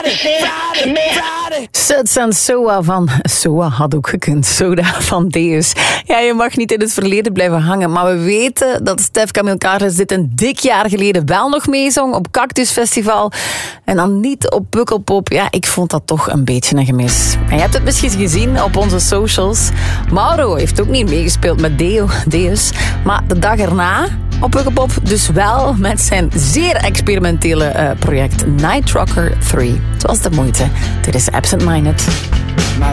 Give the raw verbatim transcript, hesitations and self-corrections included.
Suds en Soa van... Soa had ook gekund. Soda van Deus. Ja, je mag niet in het verleden blijven hangen. Maar we weten dat Stef Camille Carles dit een dik jaar geleden wel nog meezong op Cactus Festival. En dan niet op Pukkelpop. Ja, ik vond dat toch een beetje een gemis. En je hebt het misschien gezien op onze socials. Mauro heeft ook niet meegespeeld met Deo, Deus. Maar de dag erna op Pukkelpop dus wel met zijn zeer experimentele uh, project Night Rocker drie. Het was de moeite. Dit is Absent Minded.